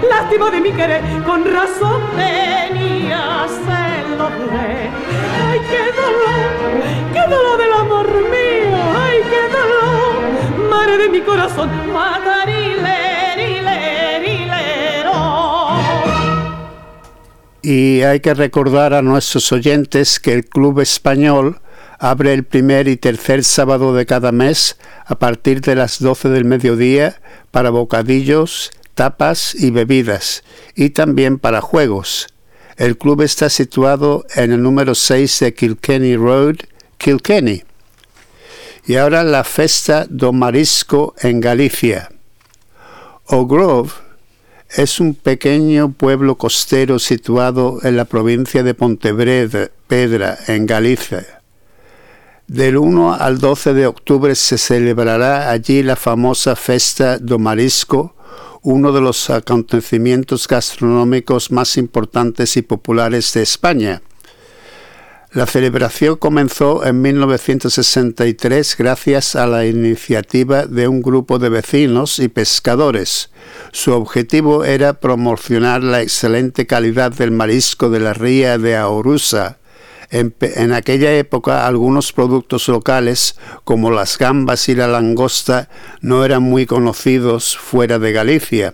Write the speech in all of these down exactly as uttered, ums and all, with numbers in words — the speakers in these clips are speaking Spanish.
lástima de mi querer, con razón tenía celos de. Ay, qué dolor, qué dolor del amor mío, ay, qué dolor, madre de mi corazón, Y hay que recordar a nuestros oyentes que el Club Español abre el primer y tercer sábado de cada mes a partir de las doce del mediodía para bocadillos, tapas y bebidas, y también para juegos. El club está situado en el número seis de Kilkenny Road, Kilkenny. Y ahora la Festa do Marisco en Galicia. O Grove es un pequeño pueblo costero situado en la provincia de Pontevedra, en Galicia. Del uno al doce de octubre se celebrará allí la famosa Festa do Marisco, uno de los acontecimientos gastronómicos más importantes y populares de España. La celebración comenzó en mil novecientos sesenta y tres gracias a la iniciativa de un grupo de vecinos y pescadores. Su objetivo era promocionar la excelente calidad del marisco de la ría de Arousa. En, en aquella época, algunos productos locales, como las gambas y la langosta, no eran muy conocidos fuera de Galicia.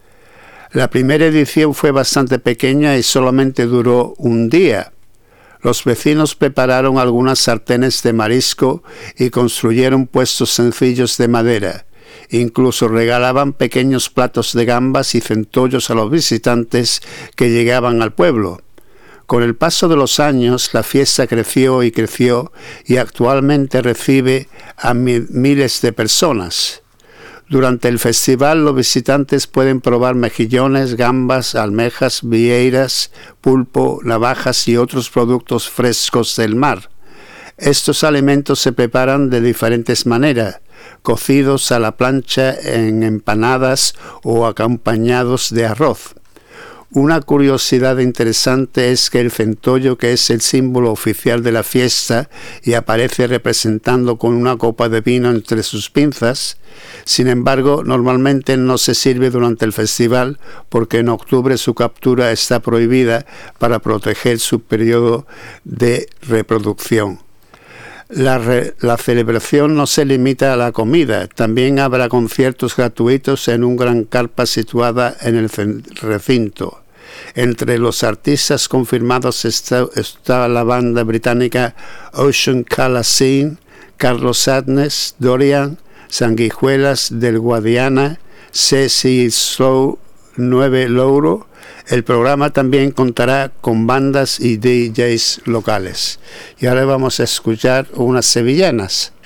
La primera edición fue bastante pequeña y solamente duró un día. Los vecinos prepararon algunas sartenes de marisco y construyeron puestos sencillos de madera. Incluso regalaban pequeños platos de gambas y centollos a los visitantes que llegaban al pueblo. Con el paso de los años, la fiesta creció y creció y actualmente recibe a miles de personas. Durante el festival, los visitantes pueden probar mejillones, gambas, almejas, vieiras, pulpo, navajas y otros productos frescos del mar. Estos alimentos se preparan de diferentes maneras, cocidos a la plancha en empanadas o acompañados de arroz. Una curiosidad interesante es que el centollo, que es el símbolo oficial de la fiesta y aparece representando con una copa de vino entre sus pinzas, sin embargo, normalmente no se sirve durante el festival porque en octubre su captura está prohibida para proteger su periodo de reproducción. La, re, la celebración no se limita a la comida, también habrá conciertos gratuitos en una gran carpa situada en el recinto. Entre los artistas confirmados está, está la banda británica Ocean Colour Scene, Carlos Sadness, Dorian, Sanguijuelas del Guadiana, Ceci Slow, Nueve Louro. El programa también contará con bandas y D Js locales. Y ahora vamos a escuchar unas sevillanas.